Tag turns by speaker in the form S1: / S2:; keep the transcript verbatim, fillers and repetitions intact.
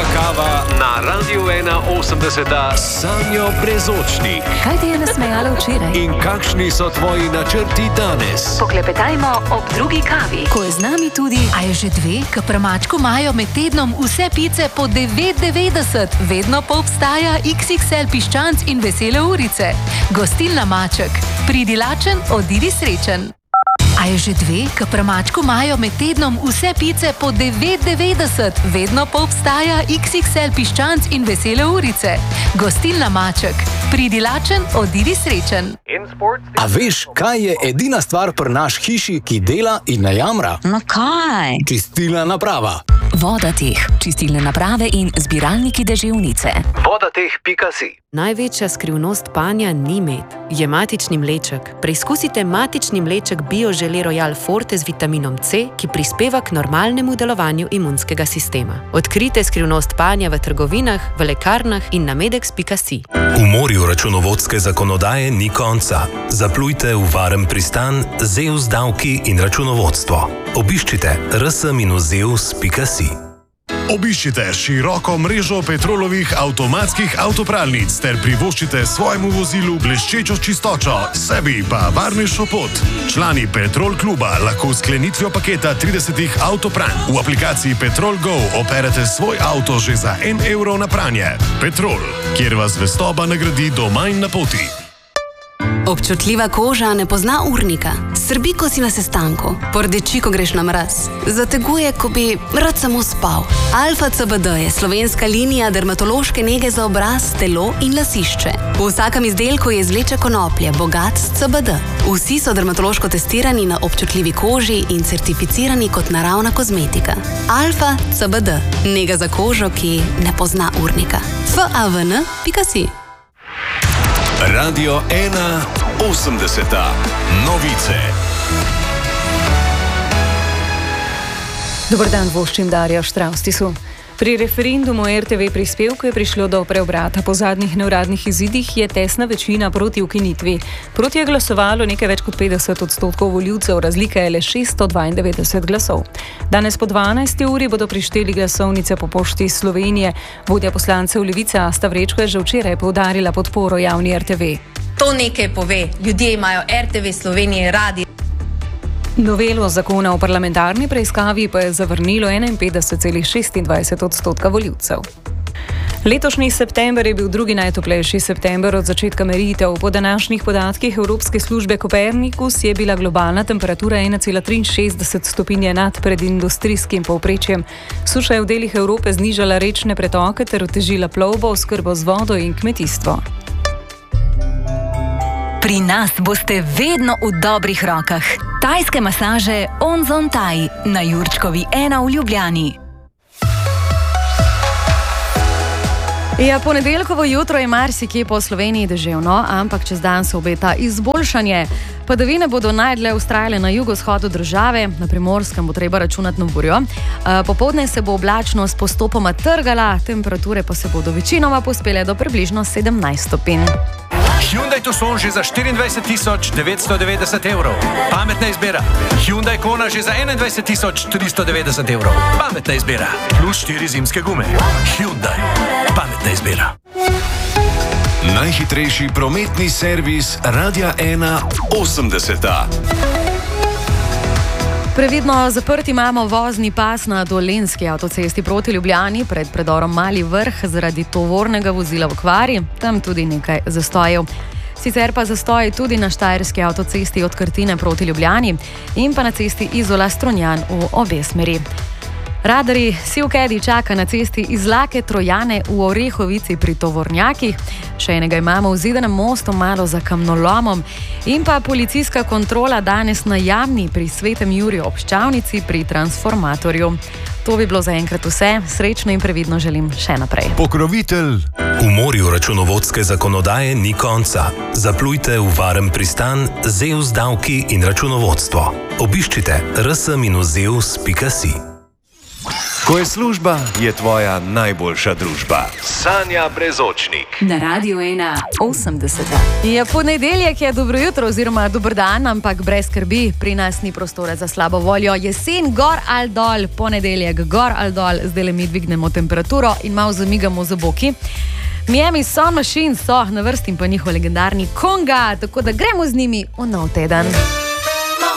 S1: kava na Radiu ena osemdeset, Sanjo Brezočnik.
S2: Kaj ti je nasmejalo včeraj?
S1: In kakšni so tvoji načrti danes?
S2: Poklepetajmo ob drugi kavi, ko je z nami tudi, a je že dve, k premačku imajo med tednom vse pice po devet devetdeset. Vedno pa obstaja iks iks el piščanc in vesele urice. Gostilna Maček. Pridi lačen, odidi srečen. A je že dve, k premačku imajo med tednom vse pice po devet devetdeset. Vedno pa obstaja iks iks el piščanc in vesele urice. Gostilna Maček. Pridi lačen, odidi srečen.
S3: A veš, kaj je edina stvar pri naš hiši, ki dela in ne jamra?
S4: No kaj?
S3: Čistilna naprava.
S2: Vodateh, čistilne naprave in zbiralniki deževnice.
S3: vodateh pika si.
S5: Največja skrivnost panja ni med, je matični mleček. Preizkusite matični mleček Biožele Royal Forte z vitaminom C, ki prispeva k normalnemu delovanju imunskega sistema. Odkrite skrivnost panja v trgovinah, v lekarnah in na medex pika si.
S6: V morju računovodske zakonodaje ni konca. Zaplujte v varen pristan Zeus davki in računovodstvo. Obiščite r s zeus pika si.
S7: Obiščite široko mrežo Petrolovih avtomatskih avtopralnic ter privoščite svojemu vozilu bleščečo čistočo, sebi pa varnejšo pot. Člani Petrol kluba lahko s sklenitvijo paketa tridesetih avtopranj v aplikaciji Petrol Go operete svoj avto že za en evro na pranje. Petrol, kjer vas zvestoba nagradi doma in na poti.
S8: Občutljiva koža ne pozna urnika. Srbi, ko si na sestanku. Pordeči, ko greš na mraz. Zateguje, ko bi rad samo spal. Alfa ce be de je slovenska linija dermatološke nege za obraz, telo in lasišče. V vsakem izdelku je izvleček konoplje, bogat s ce be de. Vsi so dermatološko testirani na občutljivi koži in certificirani kot naravna kozmetika. Alfa ce be de. Nega za kožo, ki ne pozna urnika. favn pika si.
S1: Radio ena osemdeset. Novice.
S9: Dobar dan, voščim Darja Štravstisu. Pri referendumu er te ve prispevku je prišlo do preobrata. Po zadnjih neuradnih izidih je tesna večina proti ukinitvi. Proti je glasovalo nekaj več kot petdeset odstotkov volivcev, razlika je le šeststo dvaindevetdeset glasov. Danes po dvanajsti uri bodo prišteli glasovnice po pošti Slovenije. Vodja poslancev Levice Asta Vrečko je že včeraj poudarila podporo javni er te ve.
S10: To nekaj pove. Ljudje imajo er te ve Slovenije radi.
S9: Novelo zakona o parlamentarni preiskavi pa je zavrnilo enainpetdeset celih šestindvajset odstotka volivcev. Letošnji september je bil drugi najtoplejši september od začetka meritev. Po današnjih podatkih Evropske službe Copernicus je bila globalna temperatura ena cela triinšestdeset stopinje nad predindustrijskim povprečjem. Suša je v delih Evrope znižala rečne pretoke ter otežila plovbo, oskrbo z vodo in kmetijstvo.
S2: Pri nas boste vedno v dobrih rokah. Tajske masaže Onzon Thai na Jurčkovi ena v Ljubljani.
S11: Ja, ponedeljkovo jutro je marsikje po Sloveniji deževno, ampak čez dan se obeta izboljšanje. Padavine bodo najdlje vztrajale na jugovzhodu države, na Primorskem bo treba računati na burjo. Popoldne se bo oblačnost postopoma trgala, temperature pa se bodo večinoma pospele do približno sedemnajst stopinj.
S12: Hyundai Tucson že za štiriindvajset tisoč devetsto devetdeset evrov. Pametna izbira. Hyundai Kona že za enaindvajset tisoč tristo devetdeset evrov. Pametna izbira. Plus štiri zimske gume. Hyundai. Pametna izbira.
S1: Najhitrejši prometni servis Radia ena osemdeset.
S11: Previdno zaprt imamo vozni pas na Dolenjski avtocesti proti Ljubljani pred predorom Mali Vrh zaradi tovornega vozila v kvari, tam tudi nekaj zastojev. Sicer pa zastoji tudi na Štajerski avtocesti od Krtine proti Ljubljani in pa na cesti Izola-Strunjan v obe smeri. Radarji Sivkedi čaka na cesti iz Lake Trojane v Orehovici pri tovornjakih, še enega imamo v Zidanem mostu malo za kamnolomom in pa policijska kontrola danes na Jamni pri Svetem Juriju ob Ščavnici pri transformatorju. To bi bilo zaenkrat vse, srečno in previdno želim še naprej.
S6: Pokrovitelj. V morju računovodske zakonodaje ni konca. Zaplujte v varen pristan Zeus davki in računovodstvo. Obiščite r s zeus pika si.
S12: Ko je služba, je tvoja najboljša družba.
S1: Sanja Brezočnik.
S2: Na Radiu ena osemdeseta.
S11: Je ponedeljek, je dobro jutro oziroma dober dan, ampak brez skrbi, pri nas ni prostora za slabo voljo. Jesen gor ali dol, ponedeljek gor ali dol, zdaj le mi dvignemo temperaturo in malo zamigamo za boki. Miami Sound Machine so na vrsti in pa njihov legendarni Konga, tako da gremo z njimi v nov teden.